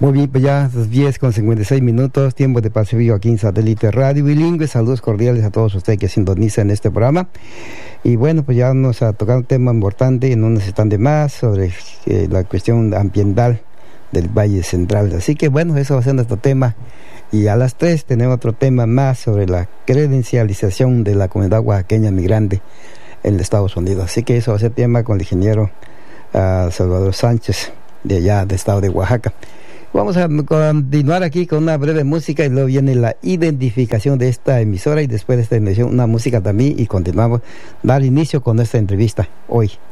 Muy bien, pues ya 10:56, tiempo de Pacífico aquí en Satélite Radio Bilingüe. Saludos cordiales a todos ustedes que sintonizan este programa. Y bueno, pues ya nos ha tocado un tema importante, no nos están de más, sobre la cuestión ambiental del Valle Central. Así que bueno, eso va a ser nuestro tema. Y a las 3 tenemos otro tema más sobre la credencialización de la comunidad oaxaqueña migrante en Estados Unidos. Así que eso va a ser tema con el ingeniero Salvador Sánchez, de allá del estado de Oaxaca. Vamos a continuar aquí con una breve música y luego viene la identificación de esta emisora y después de esta emisión una música también y continuamos, dar inicio con esta entrevista hoy.